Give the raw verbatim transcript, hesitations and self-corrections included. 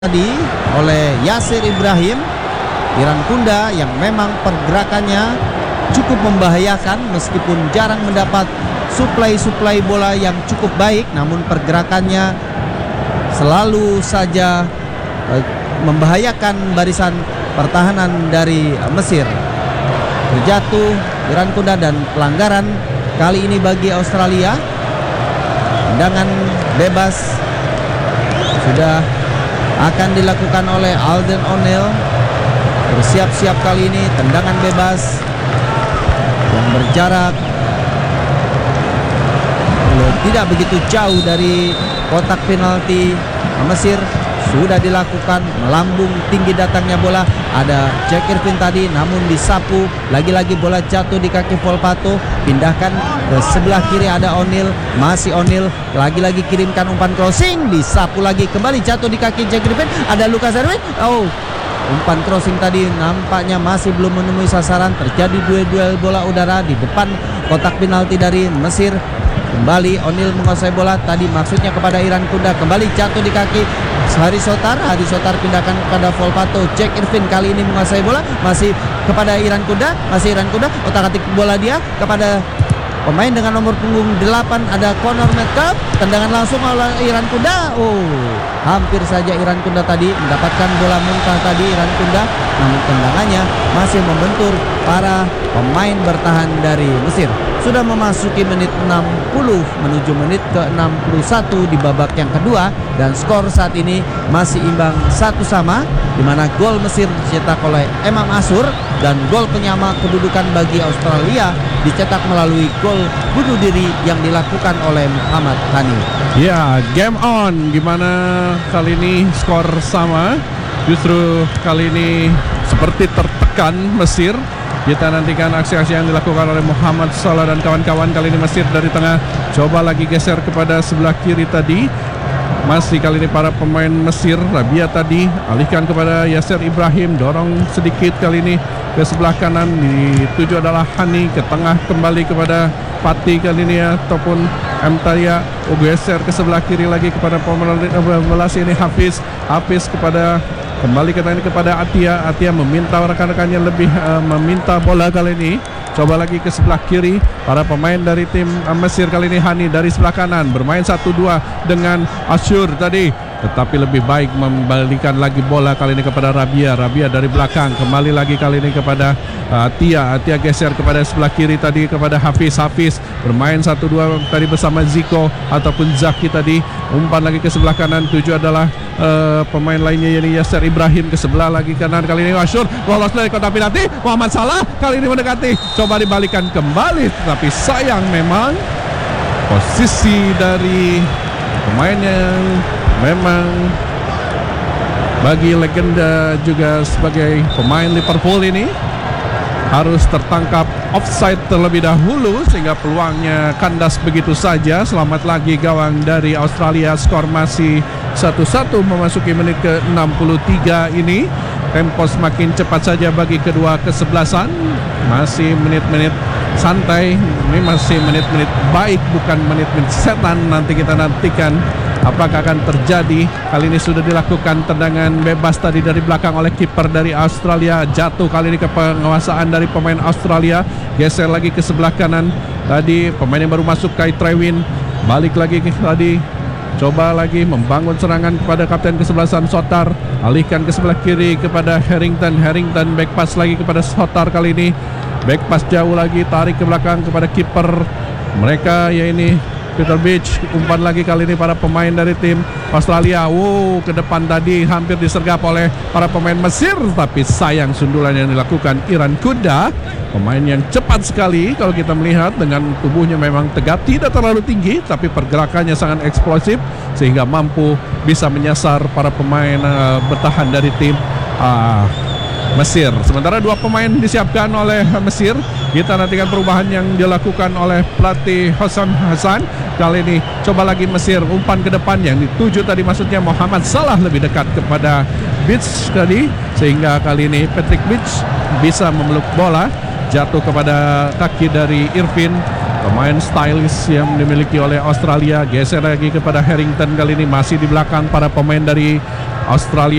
Tadi oleh Yasir Ibrahim, Iran Kunda yang memang pergerakannya cukup membahayakan meskipun jarang mendapat suplai-suplai bola yang cukup baik, namun pergerakannya selalu saja eh, membahayakan barisan pertahanan dari Mesir. Terjatuh Iran Kunda dan pelanggaran kali ini bagi Australia. Tendangan bebas sudah akan dilakukan oleh Alden O'Neill. Bersiap-siap kali ini tendangan bebas yang berjarak tidak begitu jauh dari kotak penalti Mesir. Sudah dilakukan, melambung tinggi datangnya bola. Ada Jack Irvin tadi, namun disapu. Lagi-lagi bola jatuh di kaki Volpato. Pindahkan ke sebelah kiri, ada O'Neill. Masih O'Neill, lagi-lagi kirimkan umpan crossing. Disapu lagi, kembali jatuh di kaki Jack Irvin. Ada Lucas Erwin. Oh, umpan crossing tadi nampaknya masih belum menemui sasaran. Terjadi duel-duel bola udara di depan kotak penalti dari Mesir. Kembali O'Neill menguasai bola. Tadi maksudnya kepada Iran Kunda. Kembali jatuh di kaki Hari Sotar. Hari Sotar pindahkan kepada Volpato. Jack Irvin kali ini menguasai bola. Masih kepada Iran Kunda. Masih Iran Kunda. Otak-atik bola dia kepada pemain dengan nomor punggung delapan. Ada Connor Metcalf. Tendangan langsung oleh Iran Kunda. Oh, hampir saja Iran Kunda tadi mendapatkan bola muntah tadi Iran Kunda. Namun tendangannya masih membentur para pemain bertahan dari Mesir. Sudah memasuki menit enam puluh menuju menit ke enam puluh satu di babak yang kedua, dan skor saat ini masih imbang satu sama, di mana gol Mesir dicetak oleh Emam Asur dan gol penyama kedudukan bagi Australia dicetak melalui gol bunuh diri yang dilakukan oleh Muhammad Hani. Ya, game on. Gimana kali ini skor sama? Justru kali ini seperti tertekan Mesir. Kita nantikan aksi-aksi yang dilakukan oleh Muhammad Salah dan kawan-kawan. Kali ini Mesir dari tengah, coba lagi geser kepada sebelah kiri tadi. Masih kali ini para pemain Mesir. Rabia tadi alihkan kepada Yasir Ibrahim, dorong sedikit kali ini ke sebelah kanan. Dituju adalah Hani, ke tengah kembali kepada Pati kali ini ya, ataupun M Taria. Oh, geser ke sebelah kiri lagi kepada pemain Melas ini Hafiz. Hafiz kepada kembali ke tengah kepada Atia. Atia meminta rekan-rekannya lebih uh, meminta bola kali ini. Coba lagi ke sebelah kiri. Para pemain dari tim uh, Mesir kali ini Hani dari sebelah kanan bermain satu dua dengan Asyur tadi, tetapi lebih baik membalikan lagi bola kali ini kepada Rabia. Rabia dari belakang kembali lagi kali ini kepada uh, Atia. Atia geser kepada sebelah kiri tadi kepada Hafiz. Hafiz bermain satu dua tadi bersama Ziko ataupun Zaki tadi. Umpan lagi ke sebelah kanan. Tujuh adalah uh, pemain lainnya, yakni Yasir Ibrahim. Ke sebelah lagi kanan kali ini Asyur lolos dari kotak penalti. Muhammad Salah kali ini mendekati, coba dibalikan kembali, tapi sayang memang posisi dari pemain yang memang bagi legenda juga sebagai pemain Liverpool ini harus tertangkap offside terlebih dahulu, sehingga peluangnya kandas begitu saja. Selamat lagi gawang dari Australia. Skor masih satu satu memasuki menit ke enam puluh tiga ini. Tempo semakin cepat saja bagi kedua kesebelasan. Masih menit-menit santai. Ini masih menit-menit baik, bukan menit-menit setan. Nanti kita nantikan apakah akan terjadi. Kali ini sudah dilakukan tendangan bebas tadi dari belakang oleh kiper dari Australia. Jatuh kali ini ke penguasaan dari pemain Australia. Geser lagi ke sebelah kanan. Tadi pemain yang baru masuk Kai Trewin. Balik lagi ke tadi. Coba lagi membangun serangan kepada kapten kesebelasan Sotar. Alihkan ke sebelah kiri kepada Harrington. Harrington back pass lagi kepada Sotar kali ini. Back pass jauh lagi, tarik ke belakang kepada kiper mereka, ya ini Peter Beach. Umpan lagi kali ini para pemain dari tim Australia. Wow, ke depan tadi hampir disergap oleh para pemain Mesir, tapi sayang sundulan yang dilakukan Iran Kunda. Pemain yang cepat sekali kalau kita melihat, dengan tubuhnya memang tegap, tidak terlalu tinggi, tapi pergerakannya sangat eksplosif sehingga mampu bisa menyasar para pemain uh, bertahan dari tim uh, Mesir. Sementara dua pemain disiapkan oleh Mesir. Kita nantikan perubahan yang dilakukan oleh pelatih Hasan Hasan. Kali ini coba lagi Mesir, umpan ke depan yang dituju tadi maksudnya Muhammad Salah lebih dekat kepada Beach tadi, sehingga kali ini Patrick Beach bisa memeluk bola, jatuh kepada kaki dari Irvin. Pemain stylish yang dimiliki oleh Australia. Geser lagi kepada Harrington, kali ini masih di belakang para pemain dari Australia